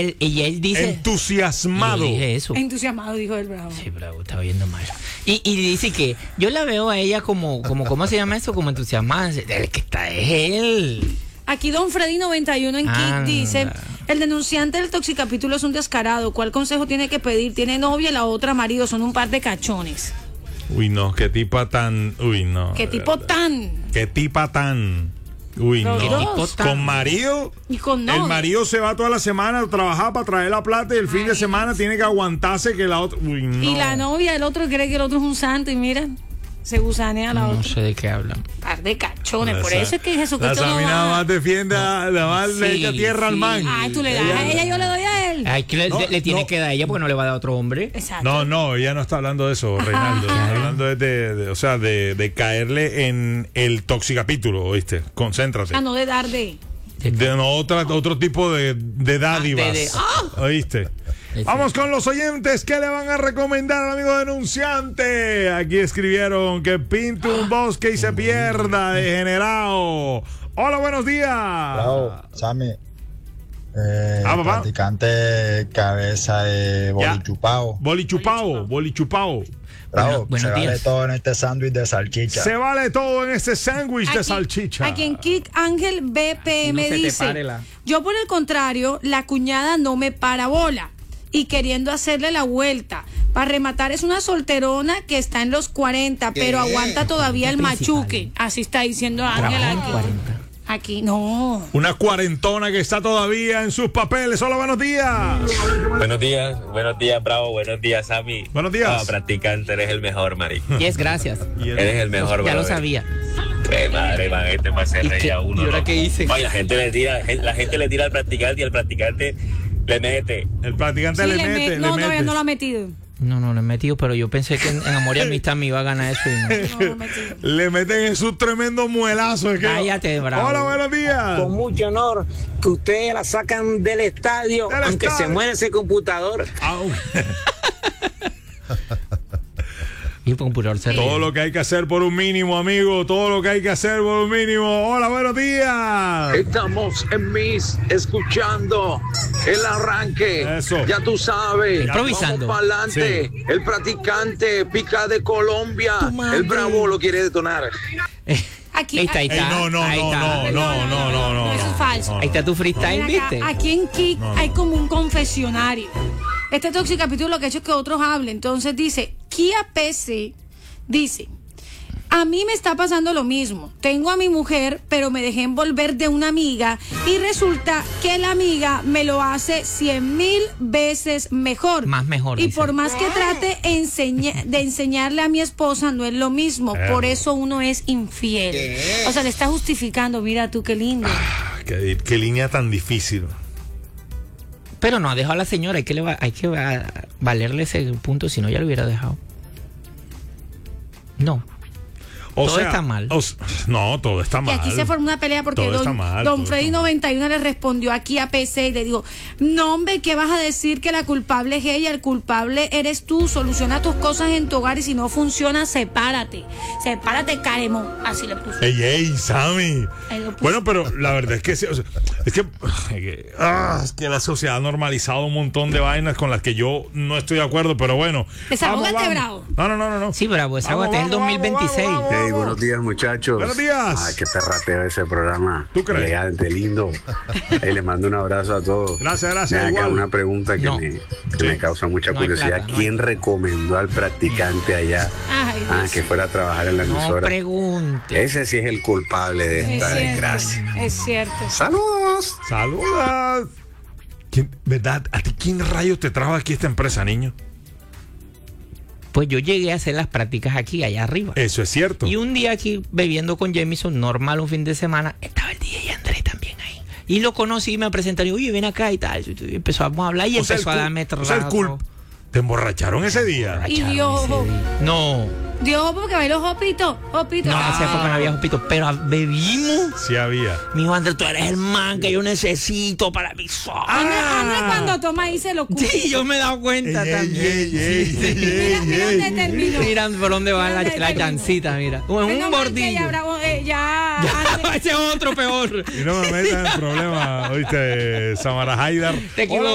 Y él dice... Entusiasmado. Y dije eso. Entusiasmado, dijo el Bravo. Sí, Bravo, estaba oyendo mal. Y dice que yo la veo a ella como ¿cómo se llama eso? Como entusiasmada. El que está es él. Aquí Don Freddy 91 en Kik dice: el denunciante del toxicapítulo es un descarado. ¿Cuál consejo tiene que pedir? Tiene novia y la otra marido. Son un par de cachones. Uy, no, qué tipa tan... Uy, no. ¿Qué tipo tan? Qué tipa tan... Uy, Los no. dos. Con marido. Y con El novia. marido se va toda la semana a trabajar para traer la plata y el fin de semana tiene que aguantarse que la otra... Uy, no. Y la novia del otro cree que el otro es un santo y mira, se gusanea a la No otra. sé de qué hablan. Par de cachones. Por eso es que Jesucristo la no Sammy va. nada más defiende, nada más le echa Sí, tierra al sí. man. Ay, tú le das a ella, yo le doy a él. Ay, que le tiene que dar a ella porque no le va a dar a otro hombre. Exacto. No, ella no está hablando de eso, Reinaldo. Está hablando de caerle en el toxicapítulo, ¿oíste? Concéntrate. Ah, no de dar de. Otro tipo de dádivas. ¿Oíste? Vamos con los oyentes. ¿Qué le van a recomendar al amigo denunciante? Aquí escribieron que pinte un bosque y se pierda, degenerado. Hola, buenos días. Bravo, Sammy. Papá. Practicante cabeza de bolichupao. Bolichupao. Bravo, Buenos se vale días. todo en este sándwich de salchicha. Se vale todo en este sándwich de salchicha. Aquí en Kik Ángel BPM No se te dice: pare la- yo por el contrario, la cuñada no me para bola y queriendo hacerle la vuelta. Para rematar es una solterona que está en los 40, pero aguanta todavía el machuque. Así está diciendo Ángel Trabaja en aquí. 40. Aquí no. Una cuarentona que está todavía en sus papeles. Hola, buenos días. Buenos días, Bravo, buenos días, Sammy. Buenos días. Practicante, eres el mejor, marico. Yes, gracias. Eres el mejor, Ya lo brother. sabía. Qué madre, man, este me hace ¿Y reír qué? a uno. ¿Y ahora ¿no? qué hice? Oye, la gente le tira al practicante y el practicante le mete. El practicante Sí, le mete. no, todavía no lo ha metido. No lo he metido, pero yo pensé que en Amor y Amistad me iba a ganar eso y no. No lo ha metido. Le meten en su tremendo muelazo. Cállate, Bravo. Hola, buenos días. Con mucho honor que ustedes la sacan del estadio, Del aunque estadio. se muere ese computador. Au. Y por computador se Todo lo que hay que hacer por un mínimo, amigo. Todo lo que hay que hacer por un mínimo. Hola, buenos días. Estamos en Miss escuchando el arranque. Eso. Ya tú sabes. Improvisando. Vamos para adelante. Sí. El practicante pica de Colombia. Tu madre. El Bravo lo quiere detonar. Aquí, Ahí está. Ey, no. Eso es falso. Ahí está tu freestyle, Mira acá, ¿viste? aquí en Kik hay como un confesionario. Este toxicapítulo lo que ha hecho es que otros hablen. Entonces dice, Kia PC dice: a mí me está pasando lo mismo. Tengo a mi mujer, pero me dejé envolver de una amiga y resulta que la amiga me lo hace 100,000 veces mejor. Más mejor, Y dice. por más que trate de enseñarle a mi esposa, no es lo mismo. Por eso uno es infiel. O sea, le está justificando. Mira tú, qué lindo. Qué línea tan difícil. Pero no ha dejado a la señora. Hay que valerle ese punto, si no ya lo hubiera dejado. No. Todo está mal. No, todo está Que mal. aquí se formó una pelea porque Todo está mal, don todo Freddy está mal. 91 le respondió aquí a PC y le dijo: no, hombre, ¿qué vas a decir? Que la culpable es ella, el culpable eres tú. Soluciona tus cosas en tu hogar y si no funciona, sepárate, Caremo. Así le puso. Ey, Sammy. Ahí lo puso. Bueno, pero la verdad es que sí, o sea, es que la sociedad ha normalizado un montón de vainas con las que yo no estoy de acuerdo, pero bueno. Desahógate, Vamos. Bravo. No. Sí, Bravo, esa Vamos, aguate es el vamos, 2026. vamos. Hey, buenos días, muchachos. Buenos días. Ay, qué perrateo ese programa. ¿Tú crees? Elegante, lindo. Hey, les mando un abrazo a todos. Gracias, Ven acá, igual. una pregunta que, No. me causa mucha No hay curiosidad. plata, no ¿Quién recomendó al practicante allá Ay, Dios. que fuera a trabajar en la No emisora? pregunte. Ese sí es el culpable de Es esta cierto, desgracia. es cierto. ¡Saludos! Saludos. ¿Verdad? ¿A ti quién rayos te trajo aquí esta empresa, niño? Pues yo llegué a hacer las prácticas aquí, allá arriba. Eso es cierto. Y un día aquí bebiendo con Jamison, normal, un fin de semana, estaba el DJ André también ahí. Y lo conocí y me presentaron, oye, ven acá y tal. Y empezamos a hablar y O sea, empezó a darme o sea, ¿te emborracharon ese día? Y dio ojo. No, Porque bailó Jopito. no, en esa época no había jopito, pero bebimos. Sí había. Me dijo, André, tú eres el man que yo necesito para mi sol. André cuando toma ahí se lo cubre. Sí, yo me he dado cuenta también. Mira dónde terminó. Mira por dónde va Mira la dónde chancita, mira. En Menos un mal que bordillo. ya, Bravo, André. Ese es otro peor. Y no me metas en problemas, oíste, Samara Haidar. Te equivoco.